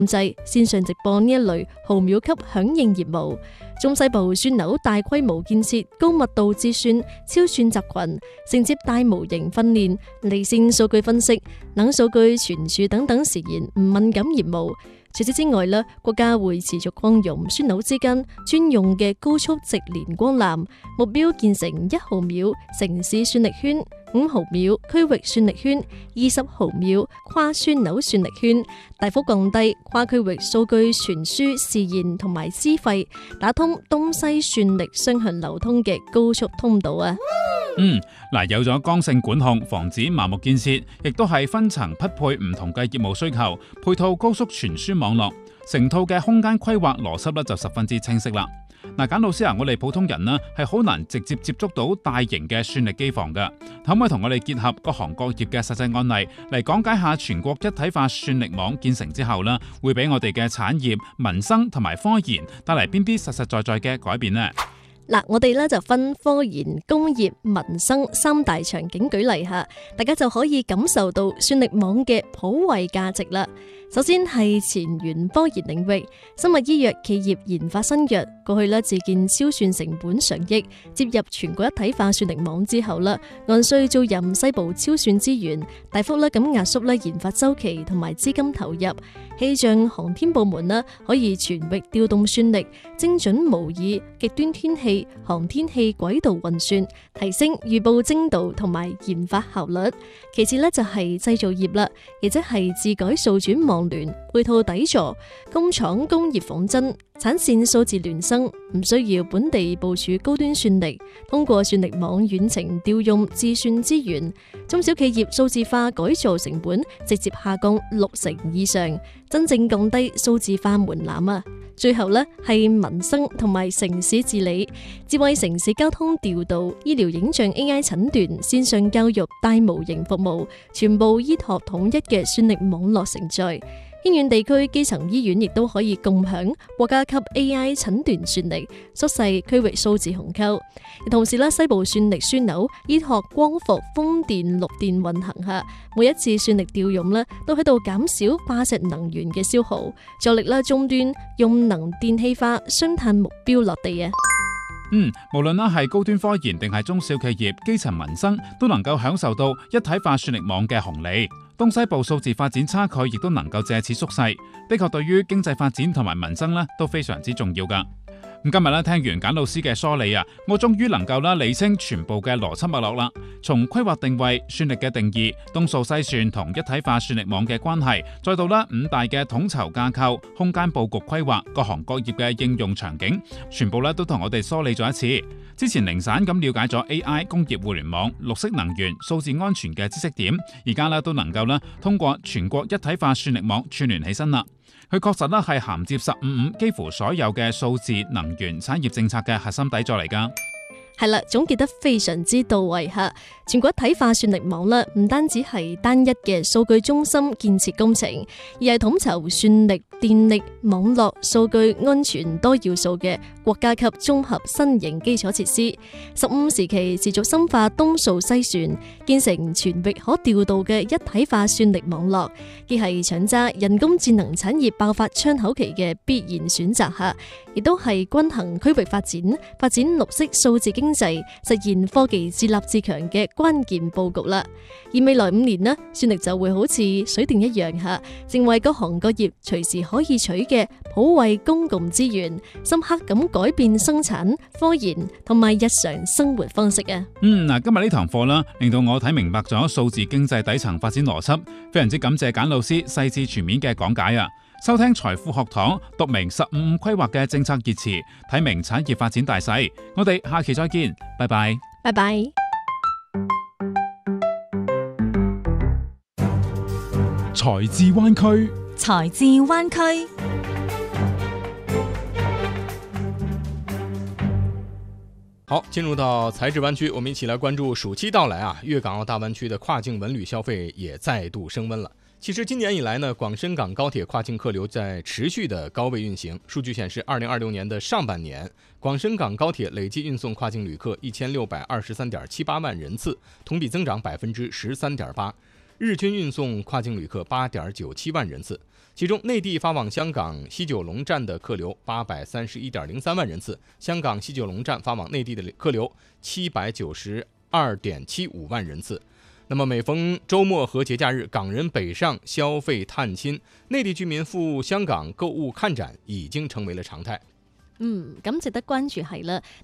制線上直播呢一類毫秒級響應業務。中西部樞紐大規模建設高密度智算、超算集群，承接大模型訓練、離線數據分析、冷數據存儲等等時言唔敏感業務。除此之外呢，國家會持續擴容樞紐之間專用嘅高速直連光纜，目標建成1毫秒城市算力圈、5毫秒區域算力圈、20毫秒跨樞紐算力圈，大幅降低跨區域數據傳輸時延同埋資費，打通東西算力雙向流通嘅高速通道啊！ 有咗剛性管控，防止盲目建設，亦都係分層匹配唔同嘅業務需求，配套高速傳輸網絡，成套嘅空間規劃邏輯就十分之清晰啦。簡老師我哋普通人係好難直接接觸到大型嘅算力機房㗎，可唔可以同我哋結合各行各業嘅實際案例嚟講解下全國一體化算力網建成之後會俾我哋嘅產業、民生同埋科研帶嚟邊啲實實在在嘅改變呢？ 我哋就分科研、工業、民生三大場景舉例下，大家就可以感受到算力網嘅普惠價值啦。首先係前沿科研領域，生物醫藥企業研發新藥，過去自建超算成本上億，接入全國一體化算力網之後按需租賃西部超算資源，大幅咁壓縮研發周期同埋資金投入。氣象航天部門可以全域調動算力，精準模擬極端天氣、航天器軌道運算，提升預報精度同埋研發效率。其次就係製造業啦，亦即係自改數轉網聯配套底座，工廠工業仿真，產線數字孿生，唔需要本地部署高端算力，通過算力網遠程調用自算資源，中小企業數字化改造成本直接下降60%以上，真正降低數字化門檻啊！最後係民生同埋城市治理，智慧城市交通調度、醫療影像 AI 診斷、線上教育大模型服務，全部依託統一嘅算力網絡承載。偏遠地區基層醫院亦都可以共享國家級 AI 診斷算力，縮細區域數字鴻溝。同時西部算力樞紐依託光伏、風電、綠電運行下，每一次算力調用都喺度減少化石能源嘅消耗，助力終端用能電氣化雙碳目標落地啊！ 無論係高端科研定係中小企業、基層民生，都能夠享受到一體化算力網嘅紅利。東西部數字發展差距亦都能夠借此縮細，的確對於經濟發展同埋民生都非常之重要㗎。今日聽完簡老師嘅梳理我終於能夠理清全部嘅邏輯脈絡啦。從規劃定位、算力嘅定義、東數西算同一體化算力網嘅關係，再到5大嘅統籌架構、空間佈局規劃、各行各業嘅應用場景，全部都同我哋梳理咗一次。之前零散咁了解咗 AI、工業互聯網、綠色能源、數字安全嘅知識點，而家都能夠通過全國一體化算力網串聯起身啦。佢確實係銜接15幾乎所有嘅數字能源產業政策嘅核心底座嚟㗎。 係啦，總結得非常之到位吓。全國一體化算力網唔單止係單一嘅數據中心建設工程，而係統籌算力、電力、網絡、數據安全多要素嘅國家級綜合新型基礎設施。15時期持續深化東數西算，建成全域可調度嘅一體化算力網絡，亦係搶揸人工智能產業爆發窗口期嘅必然選擇吓，亦都係均衡區域發展綠色數字經濟，實現科技自立自強嘅關鍵布局啦。而未來5年算力就會好似水電一樣吓，成為各行各業隨時可以取嘅普惠公共資源，深刻咁改變生產、科研同埋日常生活方式啊。 今日呢堂課令到我睇明白咗數字經濟底層發展邏輯，非常之感謝簡老師細緻全面嘅講解啊！收聽財富學堂，讀明15規劃嘅政策熱詞，睇明產業發展大勢。我哋下期再見，拜拜。 拜拜。 財智灣區， 財智灣區。 好，進入到財智灣區，我們一起來關注暑期到來啊，粵港澳大灣區的跨境文旅消費也再度升溫了。其實今年以來呢，廣深港高鐵跨境客流在持續的高位運行。數據顯示，2026年的上半年，廣深港高鐵累計運送跨境旅客1623.78萬人次，同比增長13.8%，日均運送跨境旅客8.97萬人次。 其中内地发往香港西九龙站的客流831.03万人次，香港西九龙站发往内地的客流792.75万人次。那么每逢周末和节假日，港人北上消费探亲，内地居民赴香港购物看展已經成為了常態。 咁值得關注係啦，